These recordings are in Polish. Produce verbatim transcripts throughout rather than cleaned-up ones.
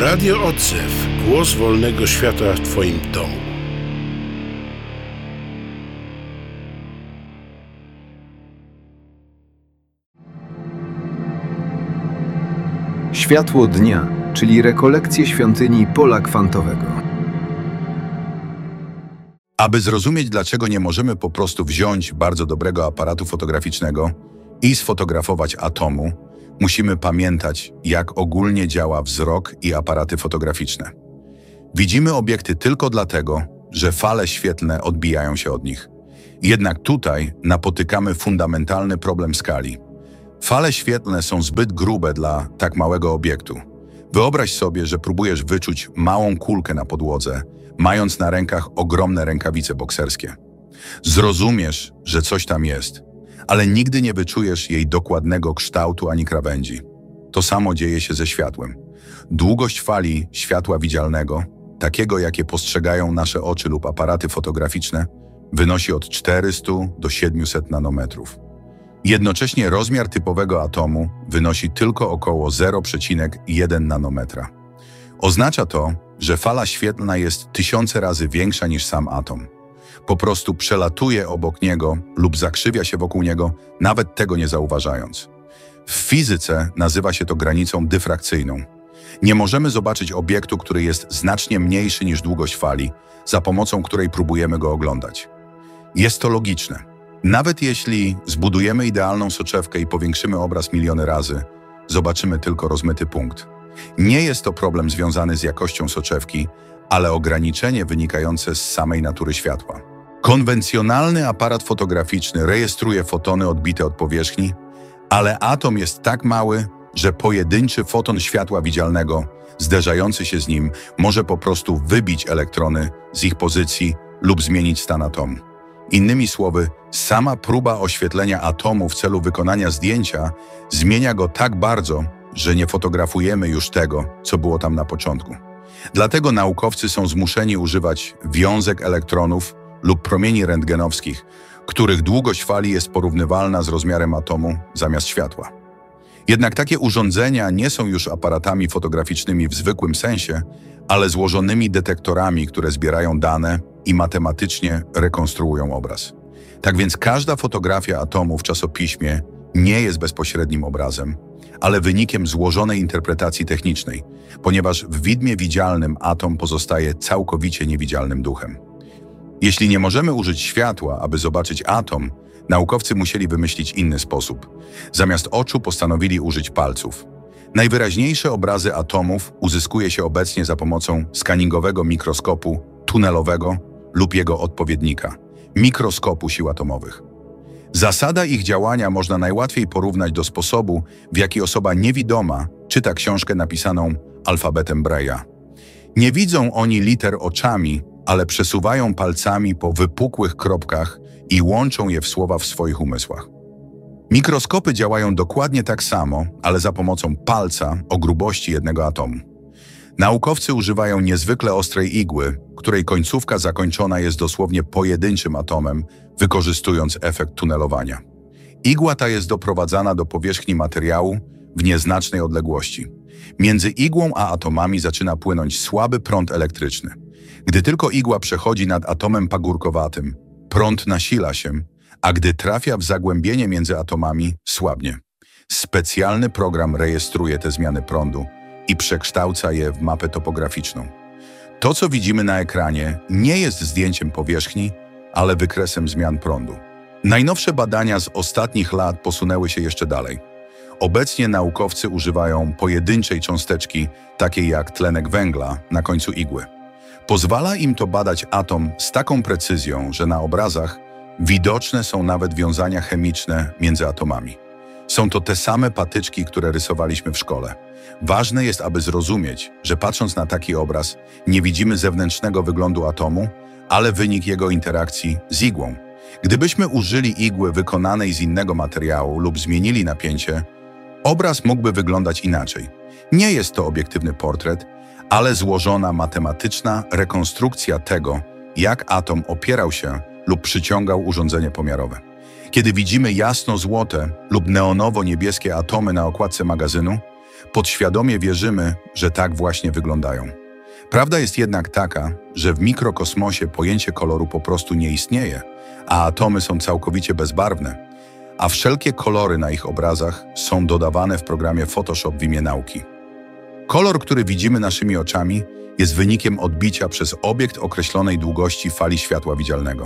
Radio Odzew. Głos wolnego świata w Twoim domu. Światło dnia, czyli rekolekcje świątyni pola kwantowego. Aby zrozumieć, dlaczego nie możemy po prostu wziąć bardzo dobrego aparatu fotograficznego i sfotografować atomu, musimy pamiętać, jak ogólnie działa wzrok i aparaty fotograficzne. Widzimy obiekty tylko dlatego, że fale świetlne odbijają się od nich. Jednak tutaj napotykamy fundamentalny problem skali. Fale świetlne są zbyt grube dla tak małego obiektu. Wyobraź sobie, że próbujesz wyczuć małą kulkę na podłodze, mając na rękach ogromne rękawice bokserskie. Zrozumiesz, że coś tam jest, ale nigdy nie wyczujesz jej dokładnego kształtu ani krawędzi. To samo dzieje się ze światłem. Długość fali światła widzialnego, takiego jakie postrzegają nasze oczy lub aparaty fotograficzne, wynosi od czterystu do siedmiuset nanometrów. Jednocześnie rozmiar typowego atomu wynosi tylko około zero przecinek jeden nanometra. Oznacza to, że fala świetlna jest tysiące razy większa niż sam atom. Po prostu przelatuje obok niego lub zakrzywia się wokół niego, nawet tego nie zauważając. W fizyce nazywa się to granicą dyfrakcyjną. Nie możemy zobaczyć obiektu, który jest znacznie mniejszy niż długość fali, za pomocą której próbujemy go oglądać. Jest to logiczne. Nawet jeśli zbudujemy idealną soczewkę i powiększymy obraz miliony razy, zobaczymy tylko rozmyty punkt. Nie jest to problem związany z jakością soczewki, ale ograniczenie wynikające z samej natury światła. Konwencjonalny aparat fotograficzny rejestruje fotony odbite od powierzchni, ale atom jest tak mały, że pojedynczy foton światła widzialnego, zderzający się z nim, może po prostu wybić elektrony z ich pozycji lub zmienić stan atomu. Innymi słowy, sama próba oświetlenia atomu w celu wykonania zdjęcia zmienia go tak bardzo, że nie fotografujemy już tego, co było tam na początku. Dlatego naukowcy są zmuszeni używać wiązek elektronów lub promieni rentgenowskich, których długość fali jest porównywalna z rozmiarem atomu zamiast światła. Jednak takie urządzenia nie są już aparatami fotograficznymi w zwykłym sensie, ale złożonymi detektorami, które zbierają dane i matematycznie rekonstruują obraz. Tak więc każda fotografia atomu w czasopiśmie nie jest bezpośrednim obrazem, ale wynikiem złożonej interpretacji technicznej, ponieważ w widmie widzialnym atom pozostaje całkowicie niewidzialnym duchem. Jeśli nie możemy użyć światła, aby zobaczyć atom, naukowcy musieli wymyślić inny sposób. Zamiast oczu postanowili użyć palców. Najwyraźniejsze obrazy atomów uzyskuje się obecnie za pomocą skaningowego mikroskopu tunelowego lub jego odpowiednika, mikroskopu sił atomowych. Zasada ich działania można najłatwiej porównać do sposobu, w jaki osoba niewidoma czyta książkę napisaną alfabetem Braille'a. Nie widzą oni liter oczami, ale przesuwają palcami po wypukłych kropkach i łączą je w słowa w swoich umysłach. Mikroskopy działają dokładnie tak samo, ale za pomocą palca o grubości jednego atomu. Naukowcy używają niezwykle ostrej igły, której końcówka zakończona jest dosłownie pojedynczym atomem, wykorzystując efekt tunelowania. Igła ta jest doprowadzana do powierzchni materiału w nieznacznej odległości. Między igłą a atomami zaczyna płynąć słaby prąd elektryczny. Gdy tylko igła przechodzi nad atomem pagórkowatym, prąd nasila się, a gdy trafia w zagłębienie między atomami, słabnie. Specjalny program rejestruje te zmiany prądu i przekształca je w mapę topograficzną. To, co widzimy na ekranie, nie jest zdjęciem powierzchni, ale wykresem zmian prądu. Najnowsze badania z ostatnich lat posunęły się jeszcze dalej. Obecnie naukowcy używają pojedynczej cząsteczki, takiej jak tlenek węgla, na końcu igły. Pozwala im to badać atom z taką precyzją, że na obrazach widoczne są nawet wiązania chemiczne między atomami. Są to te same patyczki, które rysowaliśmy w szkole. Ważne jest, aby zrozumieć, że patrząc na taki obraz, nie widzimy zewnętrznego wyglądu atomu, ale wynik jego interakcji z igłą. Gdybyśmy użyli igły wykonanej z innego materiału lub zmienili napięcie, obraz mógłby wyglądać inaczej. Nie jest to obiektywny portret, ale złożona matematyczna rekonstrukcja tego, jak atom opierał się lub przyciągał urządzenie pomiarowe. Kiedy widzimy jasno-złote lub neonowo-niebieskie atomy na okładce magazynu, Podświadomie wierzymy, że tak właśnie wyglądają. Prawda jest jednak taka, że w mikrokosmosie pojęcie koloru po prostu nie istnieje, a atomy są całkowicie bezbarwne, a wszelkie kolory na ich obrazach są dodawane w programie Photoshop w imię nauki. Kolor, który widzimy naszymi oczami, jest wynikiem odbicia przez obiekt określonej długości fali światła widzialnego.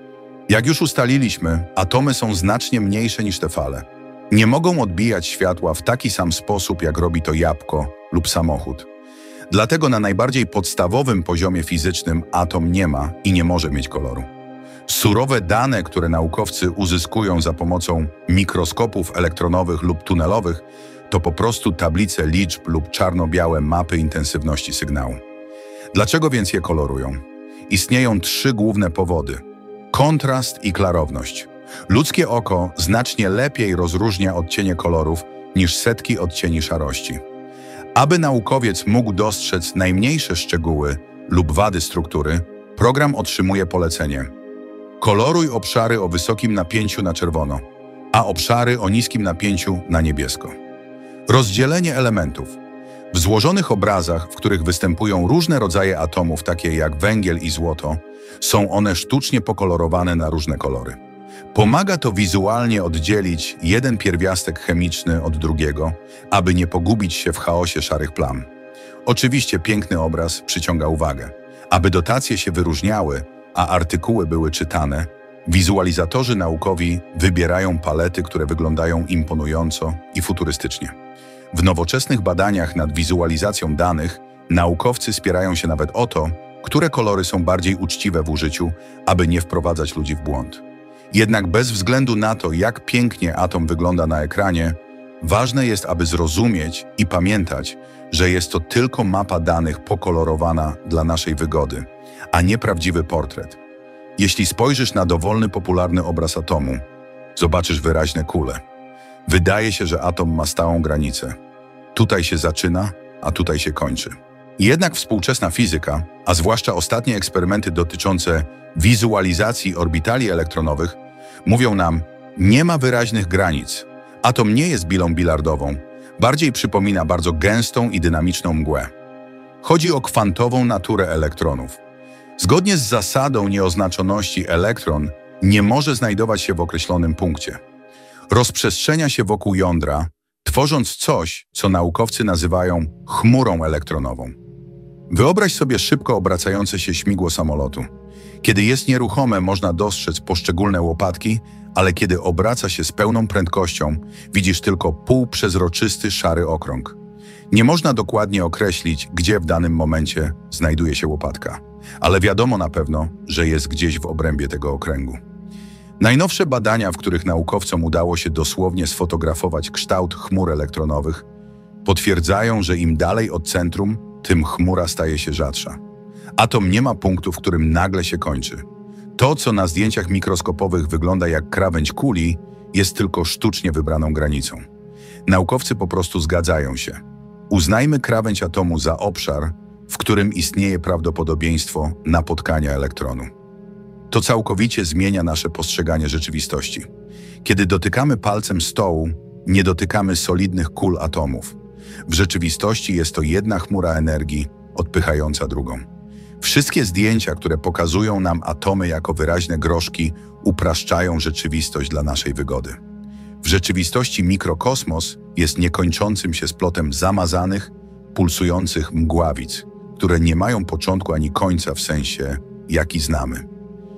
Jak już ustaliliśmy, atomy są znacznie mniejsze niż te fale. Nie mogą odbijać światła w taki sam sposób, jak robi to jabłko lub samochód. Dlatego na najbardziej podstawowym poziomie fizycznym atom nie ma i nie może mieć koloru. Surowe dane, które naukowcy uzyskują za pomocą mikroskopów elektronowych lub tunelowych, to po prostu tablice liczb lub czarno-białe mapy intensywności sygnału. Dlaczego więc je kolorują? Istnieją trzy główne powody: kontrast i klarowność. Ludzkie oko znacznie lepiej rozróżnia odcienie kolorów niż setki odcieni szarości. Aby naukowiec mógł dostrzec najmniejsze szczegóły lub wady struktury, program otrzymuje polecenie: koloruj obszary o wysokim napięciu na czerwono, a obszary o niskim napięciu na niebiesko. Rozdzielenie elementów. W złożonych obrazach, w których występują różne rodzaje atomów, takie jak węgiel i złoto, są one sztucznie pokolorowane na różne kolory. Pomaga to wizualnie oddzielić jeden pierwiastek chemiczny od drugiego, aby nie pogubić się w chaosie szarych plam. Oczywiście piękny obraz przyciąga uwagę. Aby dotacje się wyróżniały, a artykuły były czytane, wizualizatorzy naukowi wybierają palety, które wyglądają imponująco i futurystycznie. W nowoczesnych badaniach nad wizualizacją danych naukowcy spierają się nawet o to, które kolory są bardziej uczciwe w użyciu, aby nie wprowadzać ludzi w błąd. Jednak bez względu na to, jak pięknie atom wygląda na ekranie, ważne jest, aby zrozumieć i pamiętać, że jest to tylko mapa danych pokolorowana dla naszej wygody, a nie prawdziwy portret. Jeśli spojrzysz na dowolny popularny obraz atomu, zobaczysz wyraźne kule. Wydaje się, że atom ma stałą granicę. Tutaj się zaczyna, a tutaj się kończy. Jednak współczesna fizyka, a zwłaszcza ostatnie eksperymenty dotyczące wizualizacji orbitali elektronowych, mówią nam: nie ma wyraźnych granic. Atom nie jest bilą bilardową, bardziej przypomina bardzo gęstą i dynamiczną mgłę. Chodzi o kwantową naturę elektronów. Zgodnie z zasadą nieoznaczoności elektron nie może znajdować się w określonym punkcie. Rozprzestrzenia się wokół jądra, tworząc coś, co naukowcy nazywają chmurą elektronową. Wyobraź sobie szybko obracające się śmigło samolotu. Kiedy jest nieruchome, można dostrzec poszczególne łopatki, ale kiedy obraca się z pełną prędkością, widzisz tylko półprzezroczysty szary okrąg. Nie można dokładnie określić, gdzie w danym momencie znajduje się łopatka, ale wiadomo na pewno, że jest gdzieś w obrębie tego okręgu. Najnowsze badania, w których naukowcom udało się dosłownie sfotografować kształt chmur elektronowych, potwierdzają, że im dalej od centrum, tym chmura staje się rzadsza. Atom nie ma punktu, w którym nagle się kończy. To, co na zdjęciach mikroskopowych wygląda jak krawędź kuli, jest tylko sztucznie wybraną granicą. Naukowcy po prostu zgadzają się. Uznajmy krawędź atomu za obszar, w którym istnieje prawdopodobieństwo napotkania elektronu. To całkowicie zmienia nasze postrzeganie rzeczywistości. Kiedy dotykamy palcem stołu, nie dotykamy solidnych kul atomów. W rzeczywistości jest to jedna chmura energii, odpychająca drugą. Wszystkie zdjęcia, które pokazują nam atomy jako wyraźne groszki, upraszczają rzeczywistość dla naszej wygody. W rzeczywistości mikrokosmos jest niekończącym się splotem zamazanych, pulsujących mgławic, które nie mają początku ani końca w sensie, jaki znamy.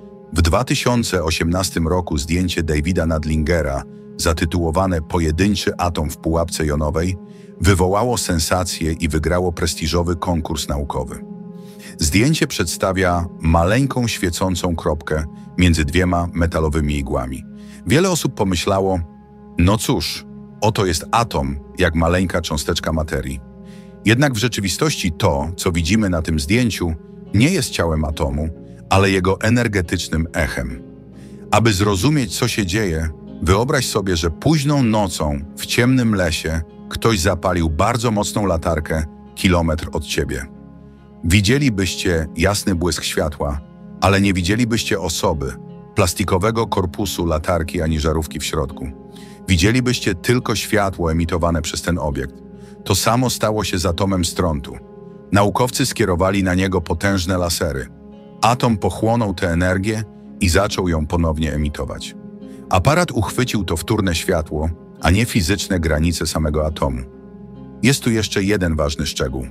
W dwa tysiące osiemnastym roku zdjęcie Davida Nadlingera, zatytułowane Pojedynczy atom w pułapce jonowej, wywołało sensację i wygrało prestiżowy konkurs naukowy. Zdjęcie przedstawia maleńką świecącą kropkę między dwiema metalowymi igłami. Wiele osób pomyślało: no cóż, oto jest atom, jak maleńka cząsteczka materii. Jednak w rzeczywistości to, co widzimy na tym zdjęciu, nie jest ciałem atomu, ale jego energetycznym echem. Aby zrozumieć, co się dzieje, wyobraź sobie, że późną nocą w ciemnym lesie ktoś zapalił bardzo mocną latarkę kilometr od ciebie. Widzielibyście jasny błysk światła, ale nie widzielibyście osoby, plastikowego korpusu latarki ani żarówki w środku. Widzielibyście tylko światło emitowane przez ten obiekt. To samo stało się z atomem strontu. Naukowcy skierowali na niego potężne lasery. Atom pochłonął tę energię i zaczął ją ponownie emitować. Aparat uchwycił to wtórne światło, a nie fizyczne granice samego atomu. Jest tu jeszcze jeden ważny szczegół.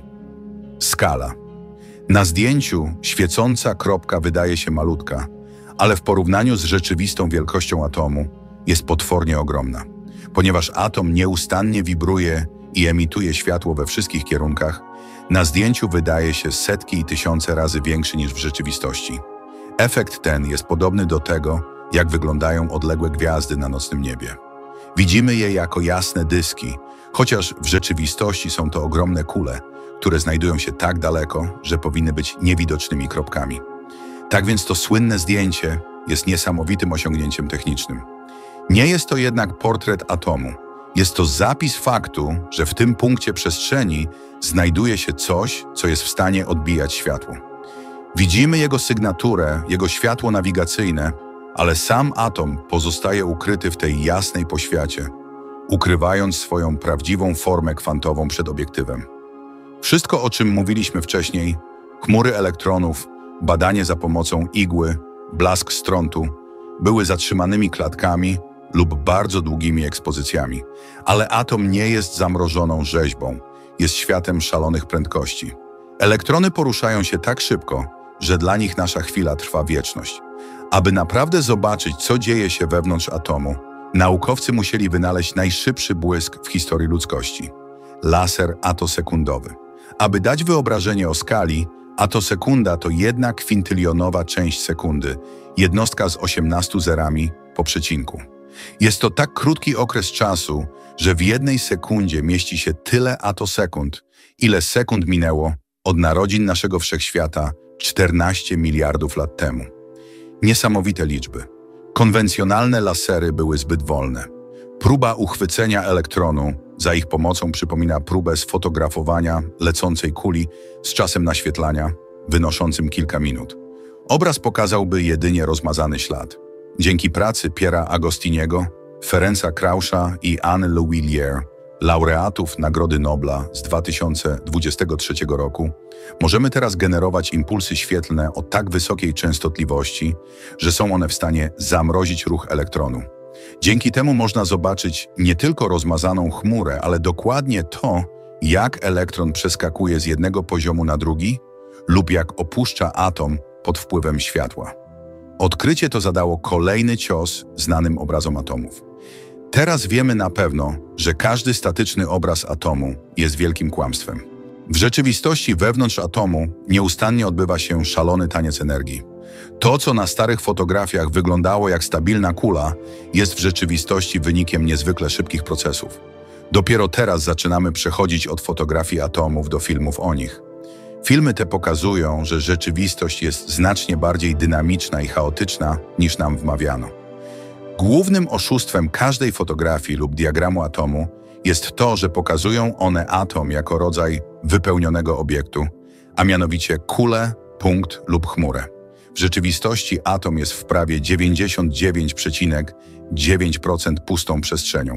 Skala. Na zdjęciu świecąca kropka wydaje się malutka, ale w porównaniu z rzeczywistą wielkością atomu jest potwornie ogromna. Ponieważ atom nieustannie wibruje i emituje światło we wszystkich kierunkach, na zdjęciu wydaje się setki i tysiące razy większy niż w rzeczywistości. Efekt ten jest podobny do tego, jak wyglądają odległe gwiazdy na nocnym niebie. Widzimy je jako jasne dyski, chociaż w rzeczywistości są to ogromne kule, które znajdują się tak daleko, że powinny być niewidocznymi kropkami. Tak więc to słynne zdjęcie jest niesamowitym osiągnięciem technicznym. Nie jest to jednak portret atomu. Jest to zapis faktu, że w tym punkcie przestrzeni znajduje się coś, co jest w stanie odbijać światło. Widzimy jego sygnaturę, jego światło nawigacyjne, ale sam atom pozostaje ukryty w tej jasnej poświacie, ukrywając swoją prawdziwą formę kwantową przed obiektywem. Wszystko, o czym mówiliśmy wcześniej, chmury elektronów, badanie za pomocą igły, blask strontu, były zatrzymanymi klatkami lub bardzo długimi ekspozycjami. Ale atom nie jest zamrożoną rzeźbą, jest światem szalonych prędkości. Elektrony poruszają się tak szybko, że dla nich nasza chwila trwa wieczność. Aby naprawdę zobaczyć, co dzieje się wewnątrz atomu, naukowcy musieli wynaleźć najszybszy błysk w historii ludzkości – laser atosekundowy. Aby dać wyobrażenie o skali, atosekunda to jedna kwintylionowa część sekundy, jednostka z osiemnastu zerami po przecinku. Jest to tak krótki okres czasu, że w jednej sekundzie mieści się tyle atosekund, ile sekund minęło od narodzin naszego wszechświata czternaście miliardów lat temu. Niesamowite liczby. Konwencjonalne lasery były zbyt wolne. Próba uchwycenia elektronu za ich pomocą przypomina próbę sfotografowania lecącej kuli z czasem naświetlania wynoszącym kilka minut. Obraz pokazałby jedynie rozmazany ślad. Dzięki pracy Piera Agostiniego, Ferenca Krausza i Anne Lewillier, laureatów Nagrody Nobla z dwa tysiące dwudziestego trzeciego roku, możemy teraz generować impulsy świetlne o tak wysokiej częstotliwości, że są one w stanie zamrozić ruch elektronu. Dzięki temu można zobaczyć nie tylko rozmazaną chmurę, ale dokładnie to, jak elektron przeskakuje z jednego poziomu na drugi lub jak opuszcza atom pod wpływem światła. Odkrycie to zadało kolejny cios znanym obrazom atomów. Teraz wiemy na pewno, że każdy statyczny obraz atomu jest wielkim kłamstwem. W rzeczywistości wewnątrz atomu nieustannie odbywa się szalony taniec energii. To, co na starych fotografiach wyglądało jak stabilna kula, jest w rzeczywistości wynikiem niezwykle szybkich procesów. Dopiero teraz zaczynamy przechodzić od fotografii atomów do filmów o nich. Filmy te pokazują, że rzeczywistość jest znacznie bardziej dynamiczna i chaotyczna, niż nam wmawiano. Głównym oszustwem każdej fotografii lub diagramu atomu jest to, że pokazują one atom jako rodzaj wypełnionego obiektu, a mianowicie kulę, punkt lub chmurę. W rzeczywistości atom jest w prawie dziewięćdziesiąt dziewięć przecinek dziewięć procent pustą przestrzenią.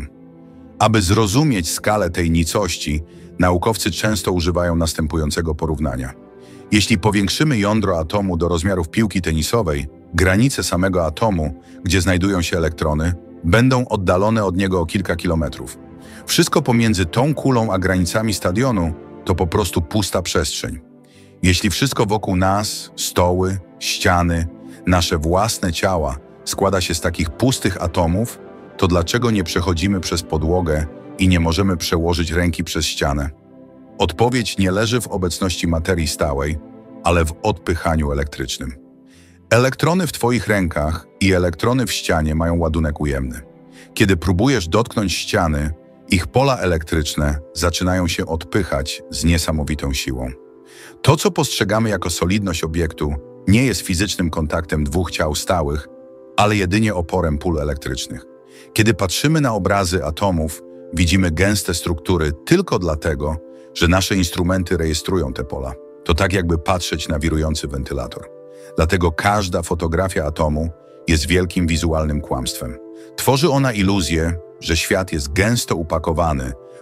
Aby zrozumieć skalę tej nicości, naukowcy często używają następującego porównania. Jeśli powiększymy jądro atomu do rozmiarów piłki tenisowej, granice samego atomu, gdzie znajdują się elektrony, będą oddalone od niego o kilka kilometrów. Wszystko pomiędzy tą kulą a granicami stadionu to po prostu pusta przestrzeń. Jeśli wszystko wokół nas, stoły, ściany, nasze własne ciała składa się z takich pustych atomów, to dlaczego nie przechodzimy przez podłogę i nie możemy przełożyć ręki przez ścianę? Odpowiedź nie leży w obecności materii stałej, ale w odpychaniu elektrycznym. Elektrony w Twoich rękach i elektrony w ścianie mają ładunek ujemny. Kiedy próbujesz dotknąć ściany, ich pola elektryczne zaczynają się odpychać z niesamowitą siłą. To, co postrzegamy jako solidność obiektu, nie jest fizycznym kontaktem dwóch ciał stałych, ale jedynie oporem pól elektrycznych. Kiedy patrzymy na obrazy atomów, widzimy gęste struktury tylko dlatego, że nasze instrumenty rejestrują te pola. To tak jakby patrzeć na wirujący wentylator. Dlatego każda fotografia atomu jest wielkim wizualnym kłamstwem. Tworzy ona iluzję, że świat jest gęsto upakowany,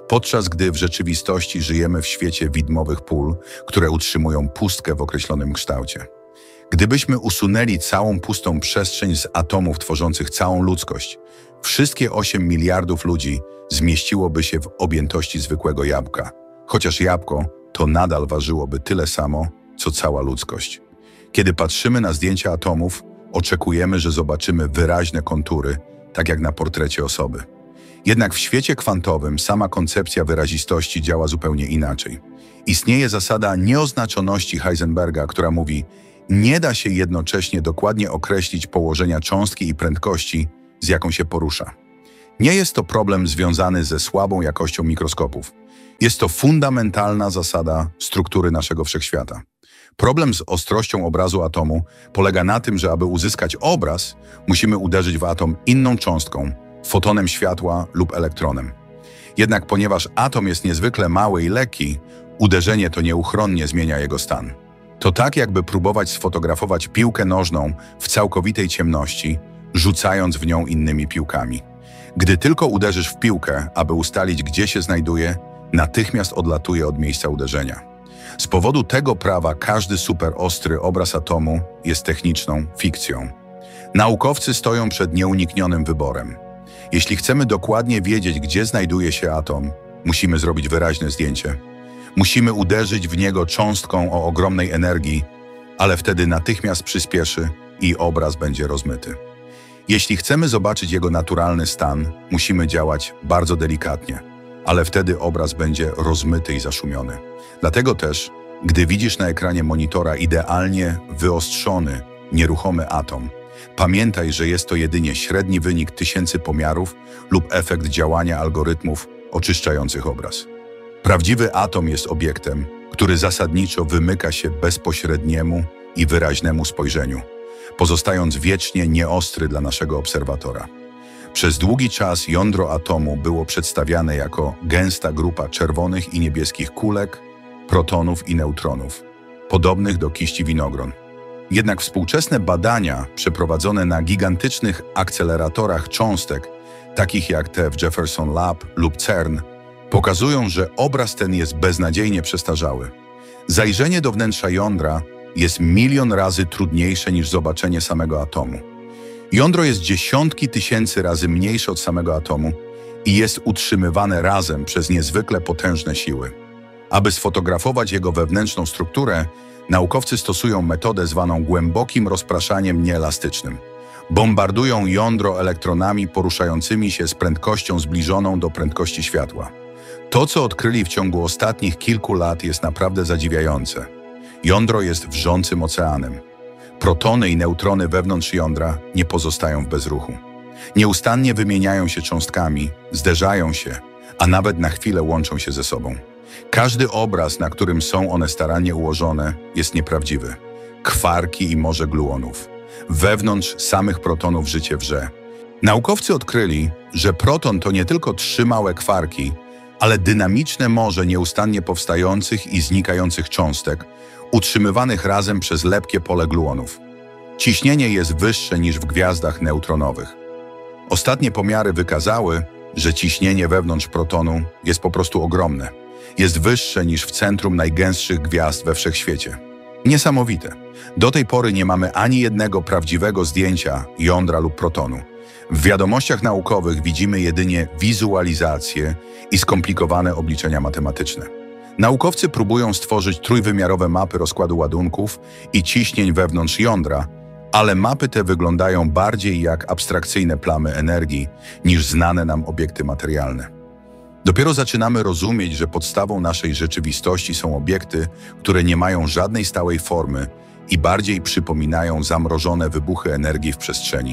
podczas gdy w rzeczywistości żyjemy w świecie widmowych pól, które utrzymują pustkę w określonym kształcie. Gdybyśmy usunęli całą pustą przestrzeń z atomów tworzących całą ludzkość, wszystkie osiem miliardów ludzi zmieściłoby się w objętości zwykłego jabłka, chociaż jabłko to nadal ważyłoby tyle samo, co cała ludzkość. Kiedy patrzymy na zdjęcia atomów, oczekujemy, że zobaczymy wyraźne kontury, tak jak na portrecie osoby. Jednak w świecie kwantowym sama koncepcja wyrazistości działa zupełnie inaczej. Istnieje zasada nieoznaczoności Heisenberga, która mówi: nie da się jednocześnie dokładnie określić położenia cząstki i prędkości, z jaką się porusza. Nie jest to problem związany ze słabą jakością mikroskopów. Jest to fundamentalna zasada struktury naszego wszechświata. Problem z ostrością obrazu atomu polega na tym, że aby uzyskać obraz, musimy uderzyć w atom inną cząstką, fotonem światła lub elektronem. Jednak ponieważ atom jest niezwykle mały i lekki, uderzenie to nieuchronnie zmienia jego stan. To tak, jakby próbować sfotografować piłkę nożną w całkowitej ciemności, rzucając w nią innymi piłkami. Gdy tylko uderzysz w piłkę, aby ustalić, gdzie się znajduje, natychmiast odlatuje od miejsca uderzenia. Z powodu tego prawa każdy superostry obraz atomu jest techniczną fikcją. Naukowcy stoją przed nieuniknionym wyborem. Jeśli chcemy dokładnie wiedzieć, gdzie znajduje się atom, musimy zrobić wyraźne zdjęcie. Musimy uderzyć w niego cząstką o ogromnej energii, ale wtedy natychmiast przyspieszy i obraz będzie rozmyty. Jeśli chcemy zobaczyć jego naturalny stan, musimy działać bardzo delikatnie, ale wtedy obraz będzie rozmyty i zaszumiony. Dlatego też, gdy widzisz na ekranie monitora idealnie wyostrzony, nieruchomy atom, pamiętaj, że jest to jedynie średni wynik tysięcy pomiarów lub efekt działania algorytmów oczyszczających obraz. Prawdziwy atom jest obiektem, który zasadniczo wymyka się bezpośredniemu i wyraźnemu spojrzeniu, pozostając wiecznie nieostry dla naszego obserwatora. Przez długi czas jądro atomu było przedstawiane jako gęsta grupa czerwonych i niebieskich kulek, protonów i neutronów, podobnych do kiści winogron. Jednak współczesne badania przeprowadzone na gigantycznych akceleratorach cząstek, takich jak te w Jefferson Lab lub CERN, pokazują, że obraz ten jest beznadziejnie przestarzały. Zajrzenie do wnętrza jądra jest milion razy trudniejsze niż zobaczenie samego atomu. Jądro jest dziesiątki tysięcy razy mniejsze od samego atomu i jest utrzymywane razem przez niezwykle potężne siły. Aby sfotografować jego wewnętrzną strukturę, naukowcy stosują metodę zwaną głębokim rozpraszaniem nieelastycznym. Bombardują jądro elektronami poruszającymi się z prędkością zbliżoną do prędkości światła. To, co odkryli w ciągu ostatnich kilku lat, jest naprawdę zadziwiające. Jądro jest wrzącym oceanem. Protony i neutrony wewnątrz jądra nie pozostają w bezruchu. Nieustannie wymieniają się cząstkami, zderzają się, a nawet na chwilę łączą się ze sobą. Każdy obraz, na którym są one starannie ułożone, jest nieprawdziwy. Kwarki i morze gluonów. Wewnątrz samych protonów życie wrze. Naukowcy odkryli, że proton to nie tylko trzy małe kwarki, ale dynamiczne morze nieustannie powstających i znikających cząstek, utrzymywanych razem przez lepkie pole gluonów. Ciśnienie jest wyższe niż w gwiazdach neutronowych. Ostatnie pomiary wykazały, że ciśnienie wewnątrz protonu jest po prostu ogromne. Jest wyższe niż w centrum najgęstszych gwiazd we wszechświecie. Niesamowite. Do tej pory nie mamy ani jednego prawdziwego zdjęcia jądra lub protonu. W wiadomościach naukowych widzimy jedynie wizualizacje i skomplikowane obliczenia matematyczne. Naukowcy próbują stworzyć trójwymiarowe mapy rozkładu ładunków i ciśnień wewnątrz jądra, ale mapy te wyglądają bardziej jak abstrakcyjne plamy energii niż znane nam obiekty materialne. Dopiero zaczynamy rozumieć, że podstawą naszej rzeczywistości są obiekty, które nie mają żadnej stałej formy i bardziej przypominają zamrożone wybuchy energii w przestrzeni.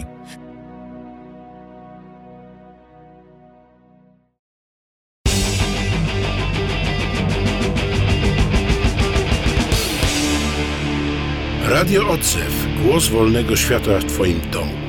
Radio Odzew. Głos wolnego świata w Twoim domu.